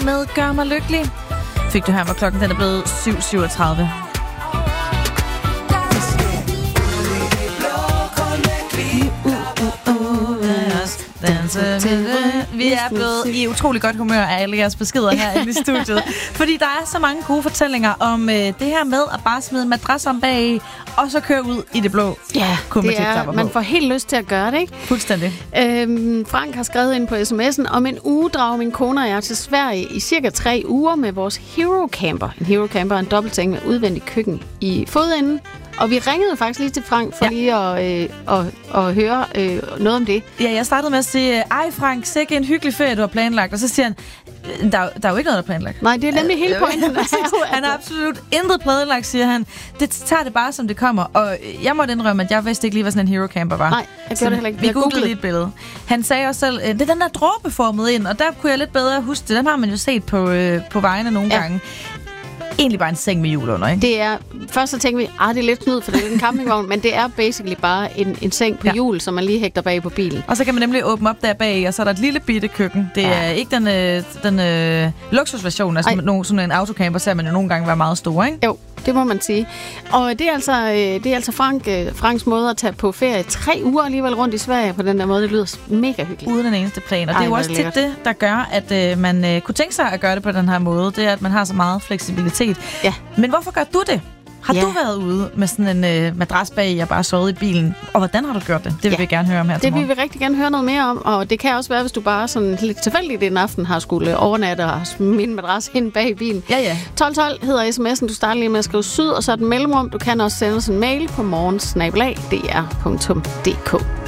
med Gør mig lykkelig. Fik du her, hvor klokken den er blevet 7:37. Vi er blevet i utrolig godt humør af alle jeres beskeder her i studiet. Fordi der er så mange gode fortællinger om det her med at bare smide en madras om bag og så køre ud i det blå. Ja, det er, man får helt lyst til at gøre det, ikke? Fuldstændig. Frank har skrevet ind på sms'en, om en uge drager min kone og jeg til Sverige i cirka 3 uger med vores Hero Camper. En Hero Camper er en dobbeltseng med udvendig køkken i fodenden. Og vi ringede faktisk lige til Frank for lige at høre noget om det. Ja, jeg startede med at sige, ej Frank, sikke en hyggelig ferie, du har planlagt. Og så siger han, der er jo ikke noget, der er planlagt. Nej, det er nemlig hele pointen. Han har absolut intet planlagt, siger han. Det tager det bare, som det kommer. Og jeg måtte indrømme, at jeg vidste ikke lige, hvad sådan en Hero Camper var. Nej, jeg gjorde det heller ikke. Vi googlede lige et billede. Han sagde også selv, det er den der dråbeformet ind, og der kunne jeg lidt bedre huske det. Den har man jo set på vejene nogle gange. Egentlig bare en seng med hjul under, ikke? Det er, først så tænker vi, det er lidt snyd, for det er en campingvogn, men det er basically bare en seng på hjul, som man lige hægter bag på bilen. Og så kan man nemlig åbne op der bag, og så er der et lille bitte køkken. Det er ikke den luksusversion, altså sådan en autocamper ser man jo nogle gange være meget stor, ikke? Jo, det må man sige. Og det er altså Franks måde at tage på ferie 3 uger alligevel rundt i Sverige på den der måde. Det lyder mega hyggeligt. Uden en eneste plan. Og det er jo også tit det, der gør, at man kunne tænke sig at gøre det på den her måde. Det er, at man har så meget fleksibilitet. Ja. Men hvorfor gør du det? Har du været ude med sådan en madras bag og bare sovet i bilen? Og hvordan har du gjort det? Det vil vi gerne høre om her til morgen. Det vil vi rigtig gerne høre noget mere om. Og det kan også være, hvis du bare sådan lidt tilfældigt en aften har skulle overnatte og smide en madras ind bag i bilen. Ja. 1212 hedder sms'en. Du starter lige med at skrive syd, og så et mellemrum. Du kan også sende os en mail på morgens@dr.dk.